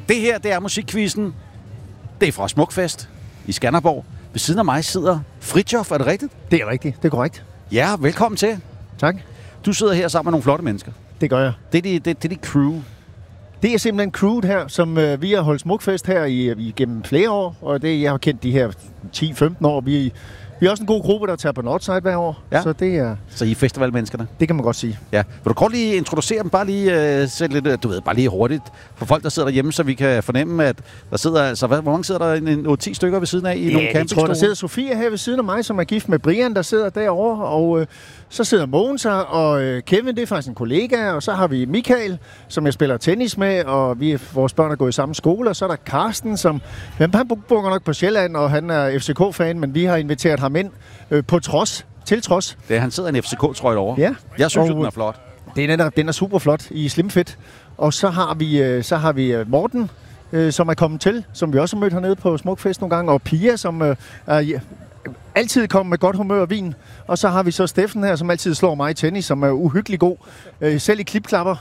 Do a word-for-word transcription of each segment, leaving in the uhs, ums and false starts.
Det her, det er musikquizzen. Det er fra Smukfest i Skanderborg. Ved siden af mig sidder Fritjof, er det rigtigt? Det er rigtigt, det er korrekt. Ja, velkommen til. Tak. Du sidder her sammen med nogle flotte mennesker. Det gør jeg. Det er dit det, det er dit crew. Det er simpelthen crewet her, som øh, vi har holdt Smukfest her i, i gennem flere år, og det jeg har kendt de her ti femten år. Vi, vi er også en god gruppe, der tager på Northside hver år, Ja. så det er, Så I er festivalmenneskerne. det kan man godt sige. Ja. Vil du kort lige introducere dem, bare lige uh, sætte lidt, uh, du ved, bare lige hurtigt, for folk, der sidder derhjemme, så vi kan fornemme, at der sidder, altså, hvad, hvor mange sidder der? En, en otte ti stykker ved siden af i Ja, nogle jeg tror, campingstole? der sidder Sofia her ved siden af mig, som er gift med Brian, der sidder derovre, og øh, så sidder Mogens her, og øh, Kevin, det er faktisk en kollega, og så har vi Michael, som jeg spiller tennis med, og vi, vores børn er gået i samme skole, og så er der Karsten, som jamen, han bor nok på Sjælland, og han er F C K-fan, men vi har inviteret ham ind øh, på trods, til trods. Det er, han sidder i en F C K-trøje over. Ja. Jeg synes, Og, at den er flot. Den er, den er super flot i slimfit. Og så har vi, øh, så har vi øh, Morten, øh, som er kommet til, som vi også har mødt hernede på Smukfest nogle gange, og Pia, som øh, er ja, altid kommer med godt humør og vin. Og så har vi så Steffen her, som altid slår mig i tennis, som er uhyggelig god, øh, selv i klipklapper.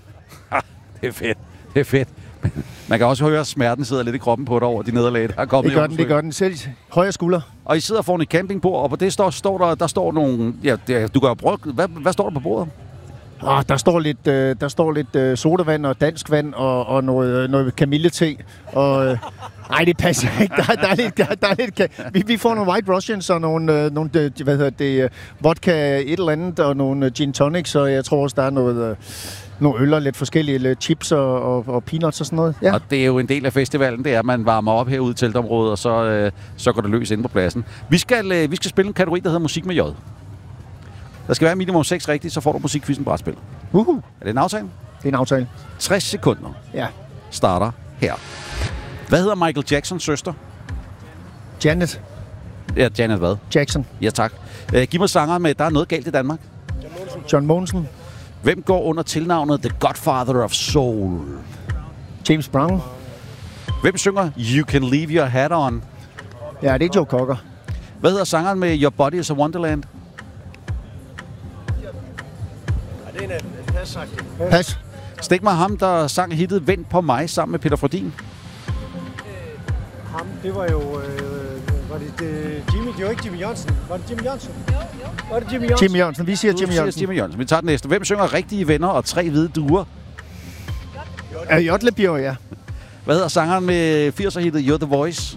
Det er fedt. Det er fedt. Man kan også høre, at smerten sidder lidt i kroppen på dig over de nederlag, der er kommet. Det gør den, det gør den. Selv højre skulder. Og I sidder foran et campingbord, og på det står, står der, der står nogle... Ja, det, du kan jo prøve... Hvad, hvad står der på bordet? Oh, der står lidt, øh, der står lidt øh, sodavand og dansk vand og, og noget, øh, noget kamillete. Og, øh, ej, det passer ikke. Der, der er lidt, der, der er lidt, vi, vi får nogle White Russians og nogle, øh, nogle øh, hvad hedder det, vodka et eller andet og nogle øh, gin tonics, og jeg tror også, der er noget... Øh, nogle øl og lidt forskellige lidt chips og, og, og peanuts og sådan noget. Ja. Og det er jo en del af festivalen, det er, at man varmer op herude i teltområdet, og så, øh, så går det løs inde på pladsen. Vi skal, øh, vi skal spille en kategori, der hedder musik med J. Der skal være minimum seks rigtigt, så får du musikquizzen brætspil. Uhu. Er det en aftale? Det er en aftale. tres sekunder Ja. starter her. Hvad hedder Michael Jacksons søster? Janet Ja, Janet hvad? Jackson. Ja, tak. Øh, giv mig sangeren med, der er noget galt i Danmark. John Mogensen. Hvem går under tilnavnet The Godfather of Soul? James Brown. Hvem synger You Can Leave Your Hat On? Ja, det er Joe Cocker. Hvad hedder sangeren med Your Body is a Wonderland? Pas. Stik mig ham, der sang hittet Vent på mig sammen med Peter Frodin. Ham, det var jo... Øh, var det, det Jimmy? Det var ikke Jimmy Johnson. Var det Jimmy Johnson? Jo, jo. Var det Jimmy Johnson? Jimmy Johnson. Vi siger Du Jimmy siger Johnson. Jimmy Johnson. Vi tager den næste. Hvem synger Rigtige Venner og Tre Hvide Duer? Ja, Jotlebjerg, ja. Hvad hedder sangeren med firser hittet You're the Voice?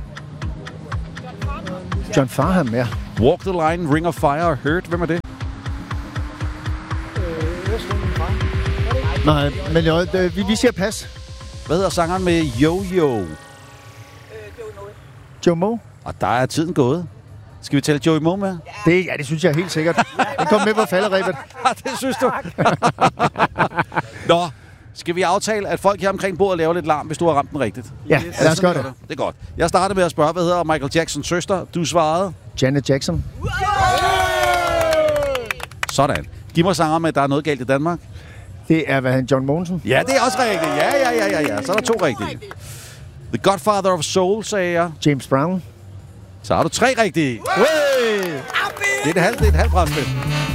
John Farham, ja. Walk the Line, Ring of Fire og Hurt. Hvem er det? Nej, men jo, det, vi, vi siger pas. Hvad hedder sangeren med Yo Yo? Joe Moe. Og der er tiden gået. Skal vi tælle Joey Moe med? Det, ja, det synes jeg helt sikkert. Den kom med på falderæbet. Det synes du? Nå, skal vi aftale, at folk her omkring bordet laver lidt larm, hvis du har ramt den rigtigt? Ja, lad os gøre det. Det er godt. Jeg startede med at spørge, hvad hedder Michael Jacksons søster? Du svarede? Janet Jackson. Sådan. Giv mig sanger med, at der er noget galt i Danmark. Det er, hvad han, John Mogensen. Ja, det er også rigtigt. Ja, ja, ja, ja, ja. Så er der to rigtige. The Godfather of Soul, sagde jeg. James Brown. Så har du tre rigtige. Hey! Det er et halvt, det er et halvt brætspil.